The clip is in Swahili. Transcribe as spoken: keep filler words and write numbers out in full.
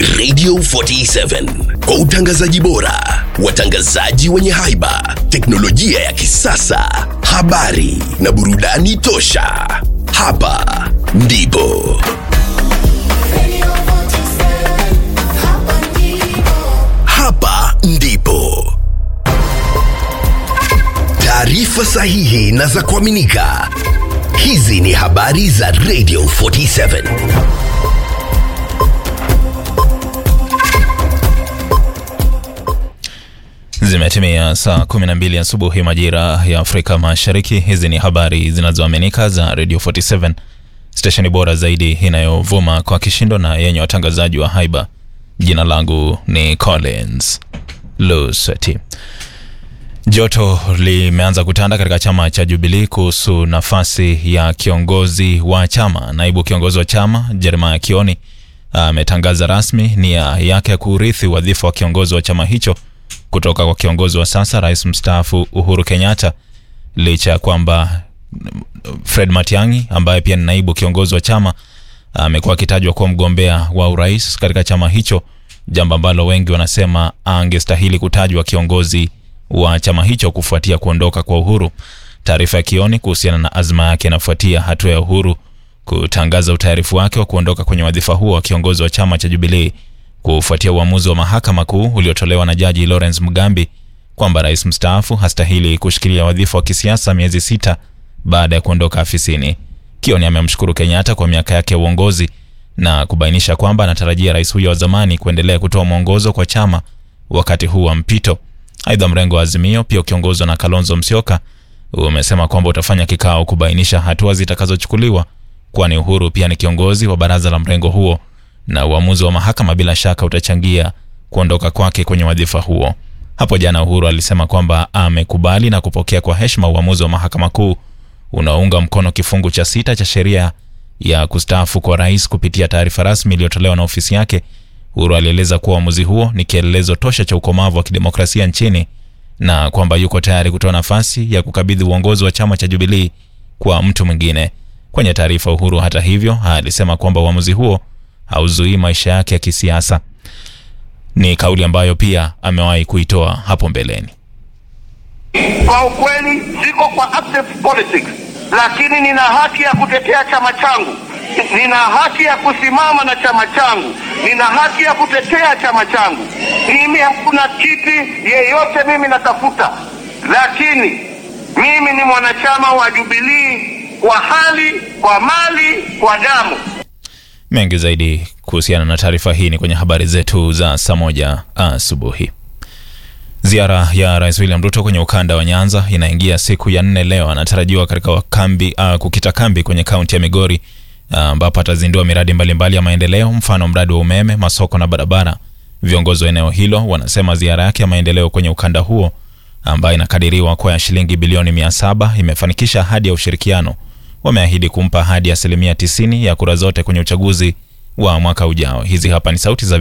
Radio forty-seven kwa utangazaji bora, watangazaji wenye haiba, teknolojia ya kisasa, habari na burudani tosha. Hapa ndipo Hapa ndipo taarifa sahihi na za kuaminika. Hizi ni habari za Radio forty-seven. Zimetimia saa kumi na mbili asubuhi majira ya Afrika Mashariki. Hizi ni habari zinazoaminika za Radio forty-seven, stesheni bora zaidi inayovuma kwa kishindo na yenye watangazaji wa haiba. Jina langu ni Collins Lusati. Joto limeanza kutanda katika chama cha Jubilee kuhusu nafasi ya kiongozi wa chama. Naibu kiongozi wa chama Jeremiah Kioni ametangaza rasmi nia yake ya kurithi wadhifa wa kiongozi wa chama hicho kutoka kwa kiongozi wa sasa Rais mstaafu Uhuru Kenyatta, licha ya kwamba Fred Matiang'i ambaye pia ni naibu kiongozi wa chama amekuwa akitajwa kuwa mgombea wa urais katika chama hicho, jambo ambalo wengi wanasema angestahili kutajwa kiongozi wa chama hicho kufuatia kuondoka kwa Uhuru. Taarifa ya Kioni kuhusiana na azma yake inafuatia hatua ya Uhuru kutangaza utayarifu wake wa kuondoka kwenye wadhifa huo wa kiongozi wa chama cha Jubilee kufuatia uamuzi wa mahakama kuu uliotolewa na Jaji Lawrence Mugambi kwamba rais mstaafu hastahili kushikilia wadhifa wa kisiasa miezi sita baada ya kuondoka afisini. Kioni amemshukuru Kenyatta kwa miaka yake ya uongozi na kubainisha kwamba anatarajia rais huyo wa zamani kuendelea kutoa mwongozo kwa chama wakati huu wa mpito. Aidha, mrengo wa Azimio pia ukiongozwa na Kalonzo Musyoka umesema kwamba utafanya kikao kubainisha hatua zitakazochukuliwa, kwani Uhuru pia ni kiongozi wa baraza la mrengo huo na uamuzi wa mahakama bila shaka utachangia kuondoka kwake kwenye wadhifa huo. Hapo jana Uhuru alisema kwamba amekubali na kupokea kwa heshima uamuzi wa mahakama kuu unaounga mkono kifungu cha sita cha sheria ya kustaafu kwa rais kupitia taarifa rasmi iliyotolewa na ofisi yake. Uhuru alieleza kuwa uamuzi huo ni kielelezo tosha cha ukomavu wa kidemokrasia nchini na kwamba yuko tayari kutoa nafasi ya kukabidhi uongozi wa chama cha Jubilee kwa mtu mwingine. Kwenye taarifa, Uhuru hata hivyo alisema kwamba uamuzi huo hauzuii maisha yake ya kisiasa. Ni kauli ambayo pia amewahi kuitoa hapo mbeleni. Kwa ukweli siko kwa active politics, lakini nina haki ya kutetea chama changu. Nina haki ya kusimama na chama changu. Nina haki ya kutetea chama changu. Mimi hakuna kiti yeyote mimi natafuta, lakini mimi ni mwanachama wa Jubilee kwa hali, kwa mali, kwa damu. Mengi zaidi kuhusiana na taarifa hii ni kwenye habari zetu za saa moja asubuhi. Ziara ya Rais William Ruto kwenye ukanda wa Nyanza inaingia siku ya nne leo. Anatarajiwa katika kambi uh, kukita kambi kwenye kaunti ya Migori ambapo uh, atazindua miradi mbalimbali mbali ya maendeleo, mfano mradi wa umeme, masoko na barabara. Viongozi wa eneo hilo wanasema ziara yake ya maendeleo kwenye ukanda huo ambayo inakadiriwa kwa ya shilingi bilioni mia saba imefanikisha ahadi ya ushirikiano. Wameahidi kumpa ahadi ya asilimia tisini ya kura zote kwenye uchaguzi wa mwaka ujao. Hizi hapa ni sauti za